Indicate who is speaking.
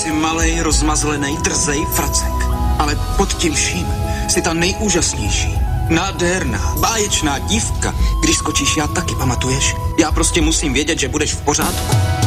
Speaker 1: jsi malej, rozmazlenej, drzej fracek. Ale pod tím vším jsi ta nejúžasnější. Nádherná, báječná dívka. Když skočíš, já taky, pamatuješ? Já prostě musím vědět, že budeš v pořádku.